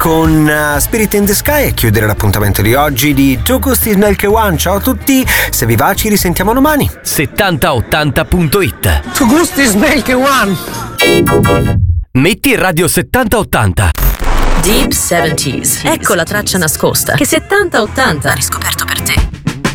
con Spirit in the Sky e chiudere l'appuntamento di oggi di Tu Gusti Snelke One. Ciao a tutti, se vi va ci risentiamo domani. 7080.it. Tu Gusti Snelke One. Metti Radio 7080. Deep 70s. Ecco la traccia nascosta che 7080 ha riscoperto per te.